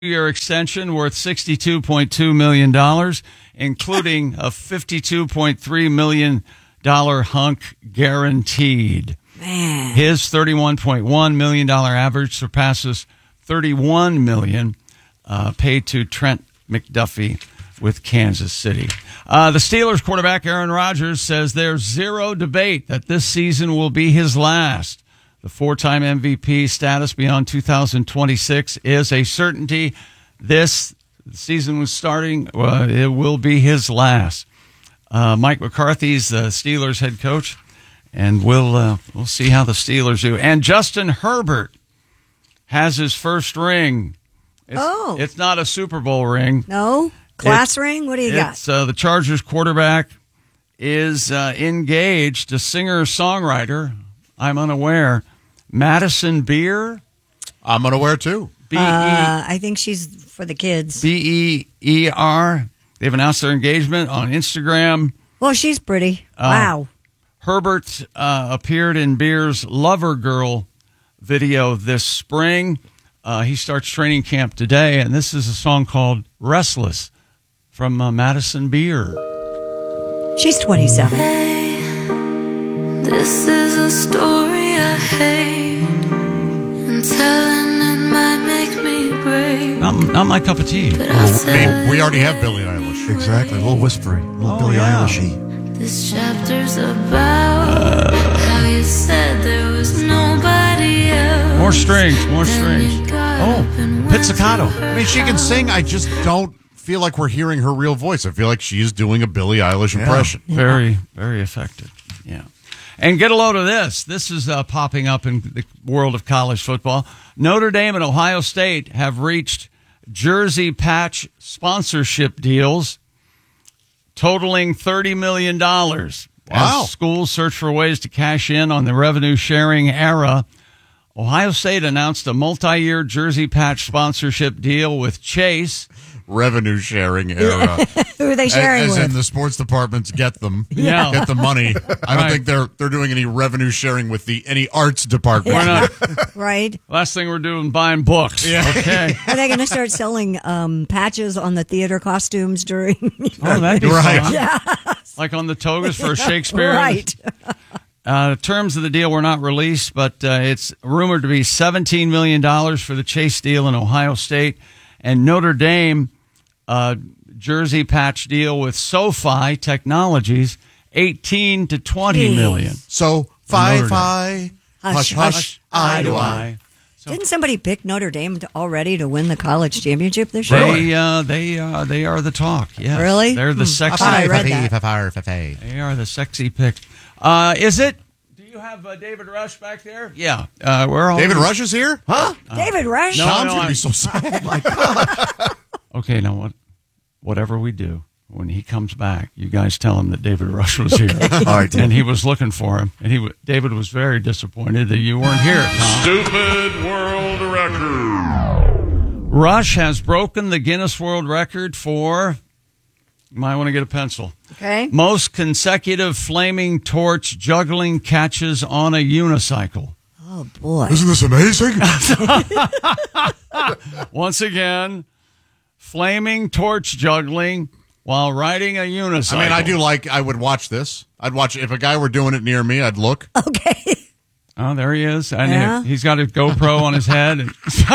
2-year extension worth $62.2 million, including a $52.3 million hunk guaranteed. Man. His $31.1 million average surpasses $31 million paid to Trent McDuffie with Kansas City. The Steelers quarterback Aaron Rodgers says there's zero debate that this season will be his last. The 4-time MVP status beyond 2026 is a certainty. This season was starting. It will be his last. Mike McCarthy's the Steelers head coach, and we'll see how the Steelers do. And Justin Herbert has his first ring. It's not a Super Bowl ring. No? Class ring? What do you got? The Chargers quarterback is engaged to singer-songwriter, I'm unaware, Madison Beer. I'm unaware, too. I think she's for the kids. Beer. They've announced their engagement on Instagram. Well, she's pretty. Wow. Herbert appeared in Beer's Lover Girl video this spring. He starts training camp today, and this is a song called Restless from Madison Beer. She's 27. Hey, this is a story I hate, and telling it might make me brave. Not my cup of tea. We already have Billie Eilish. Exactly. A little whispery. A little Billie Eilish-y. This chapter's about how you said there was nobody else. More strings. Pizzicato. I mean, she can sing. I just don't feel like we're hearing her real voice. I feel like she's doing a Billie Eilish impression. Very, very effective. Yeah. And get a load of this. This is popping up in the world of college football. Notre Dame and Ohio State have reached jersey patch sponsorship deals totaling $30 million. Wow. As schools search for ways to cash in on the revenue-sharing era, Ohio State announced a multi-year jersey patch sponsorship deal with Chase. Revenue sharing era. Who are they sharing as with? in the sports departments get them. Yeah. Get the money. I don't think they're doing any revenue sharing with any arts department. We're not. Right. Last thing we're doing, buying books. Yeah. Okay. Are they going to start selling patches on the theater costumes during? Oh, that'd be Right. fun. Yeah. Like on the togas for Shakespeare. Right. Terms of the deal were not released, but it's rumored to be $17 million for the Chase deal in Ohio State. And Notre Dame jersey patch deal with SoFi Technologies, $18 to $20 million. So, fi, hush, hush, eye to eye. Didn't somebody pick Notre Dame already to win the college championship this year? They are the talk. Yes. Really? They're the sexy. I read that. They They are the sexy pick. Is it? Do you have David Rush back there? Yeah. We're all David Rush is here? Huh? David Rush? Tom's going to be so sad. My God. Okay, now whatever we do, when he comes back, you guys tell him that David Rush was here. All right, and he was looking for him. And David was very disappointed that you weren't here, Tom. Stupid world record. Rush has broken the Guinness World Record for, you might want to get a pencil, Okay. most consecutive flaming torch juggling catches on a unicycle. Oh, boy. Isn't this amazing? Once again, flaming torch juggling while riding a unicycle. I mean, I would watch this. I'd watch if a guy were doing it near me, I'd look. Okay. Oh, there he is. And Yeah. he's got a GoPro on his head. And,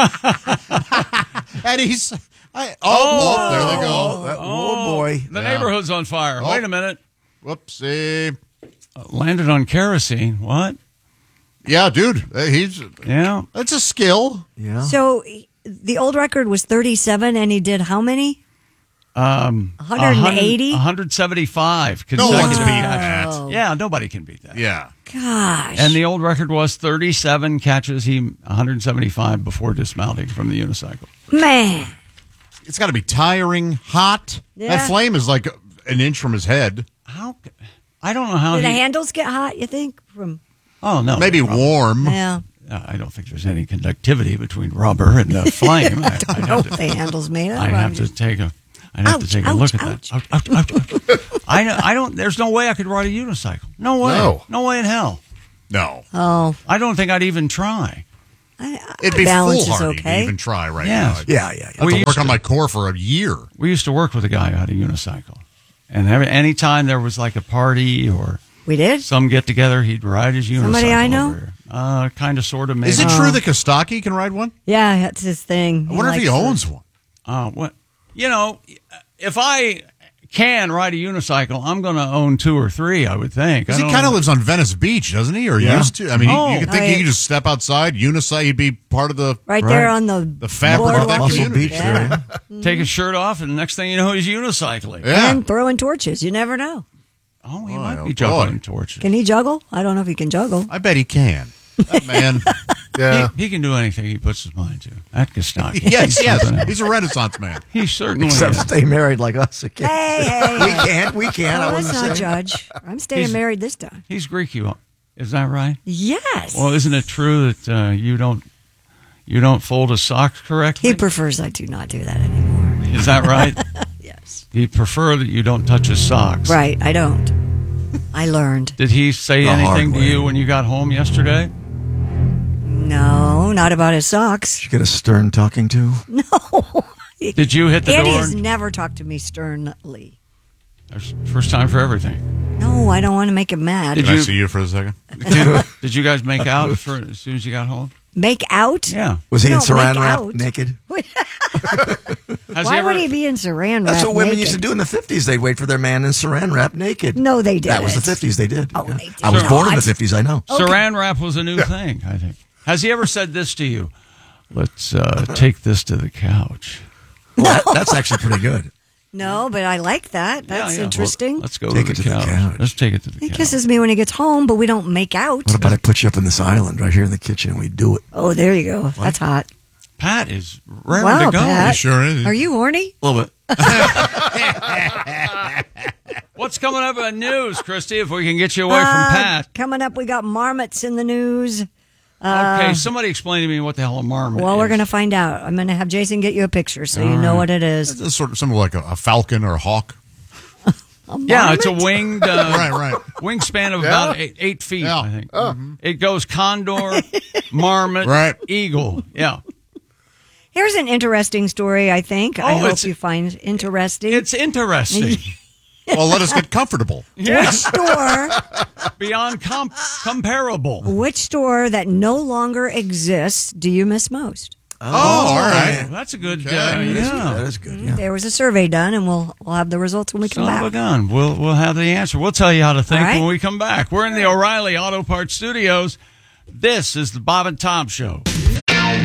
And he's... there they go. Oh, boy. the neighborhood's on fire. Oh. Wait a minute. Whoopsie. Landed on kerosene. What? Yeah, dude. Yeah. That's a skill. Yeah. So the old record was 37, and he did how many? 180? 175 No one consecutive can beat catches. that. Yeah, nobody can beat that. Yeah. Gosh. And the old record was 37 catches. He 175 before dismounting from the unicycle. Man. It's got to be tiring, hot. Yeah. That flame is like an inch from his head. I don't know how Did the handles get hot, you think? Oh, no. Maybe warm. Yeah. I don't think there's any conductivity between rubber and the flame. I don't know what the handles made of. I'd have to take a look at that. Ouch. I don't. There's no way I could ride a unicycle. No way. No. No way in hell. No. Oh. I don't think I'd even try. It'd be balance is foolhardy okay. to even try right Yes. now. Yeah. I have to work on my core for a year. We used to work with a guy who had a unicycle. And anytime there was like a party or We did? some get together, he'd ride his unicycle. Somebody I know? over here. Kind of, sort of, maybe. Is it true that Kostaki can ride one? Yeah, that's his thing. I wonder if he likes owns one. What? You know, if I can ride a unicycle, I'm going to own 2 or 3, I would think. Because he kind of lives on Venice Beach, doesn't he? Or Yeah. used to? I mean, Oh. you could think he could just step outside, unicycle, he'd be part of the Right there on the fabric of that boardwalk. community. Beach there. take his shirt off, and the next thing you know, he's unicycling. Yeah. And throwing torches. You never know. Oh, he Boy, might oh, be juggling boy. torches. Can he juggle? I don't know if he can juggle. I bet he can. That man. Yeah. He can do anything he puts his mind to. At Kostaki. Yes, He's something yes. else. He's a Renaissance man. He certainly Except is. stay married like us. I can't. Hey. We can't. I Oh, let's wasn't not saying. judge. I'm staying He's- married this time. He's Greek, is that right? Yes. Well, isn't it true that you don't fold his socks correctly? He prefers I do not do that anymore. Is that right? Yes. He prefer that you don't touch his socks. Right. I don't. I learned. Did he say The hard anything to way. you when you got home yesterday? No, not about his socks. Did you get a stern talking to? Did you hit the Andy door? has never talked to me sternly. There's first time for everything. No, I don't want to make him mad. Did Can I you- see you for a second? Did you guys make out as soon as you got home? Make out? Yeah. Was he No, in saran make wrap out. naked? Has Why ever, would he be in saran wrap? That's what women naked? used to do in the 50s. They'd wait for their man in saran wrap naked. No, they didn't. That was the 50s. They did. Oh, Yeah. they did I was born in the not. 50s. I know. Saran wrap was a new thing, I think. Has he ever said this to you? Let's take this to the couch. Well, that's actually pretty good. No, but I like that. That's Yeah, yeah. interesting. Well, let's go Take to, it the to the couch. couch. Let's take it to the He couch. kisses me when he gets home, but we don't make out. What about I put you up in this island right here in the kitchen and we do it? Oh, there you go. That's hot. Pat is raring Wow, to go. Pat. He sure is. Are you horny? A little bit. What's coming up in news, Christy, if we can get you away from Pat? Coming up, we got marmots in the news. Okay, somebody explain to me what the hell a marmot Well, is. we're going to find out. I'm going to have Jason get you a picture so you know what it is. It's sort of something like a falcon or a hawk. Yeah, it's a winged Right. wingspan of about 8 feet, Yeah. I think. It goes condor, marmot, Right. eagle. Yeah. Here's an interesting story, I think. I Oh, hope it's- you find interesting. It's interesting. Well, let us get comfortable. Which store? Beyond comparable. Which store that no longer exists do you miss most? Oh, all right. Well, that's a good, Okay. That yeah. is good. Yeah. There was a survey done, and we'll have the results when we come Son of a back. gun. We'll have the answer. We'll tell you how to think All right. when we come back. We're in the O'Reilly Auto Parts Studios. This is the Bob and Tom Show.